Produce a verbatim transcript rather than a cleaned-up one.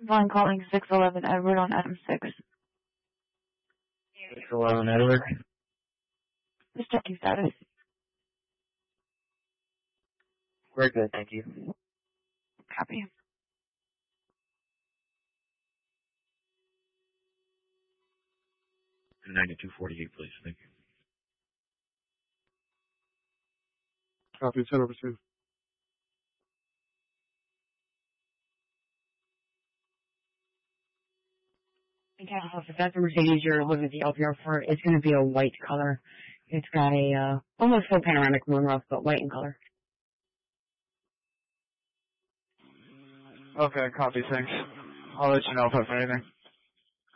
Vaughn calling six eleven Edward on Adam six. six eleven Edward. Just checking status. Very good, thank you. Copy. ninety-two forty-eight, please. Thank you. Copy, ten over two. Okay, if that's the Mercedes you're looking at the L P R for, it's going to be a white color. It's got a uh, almost full panoramic moonroof, but white in color. Okay, copy, thanks. I'll let you know if I have anything.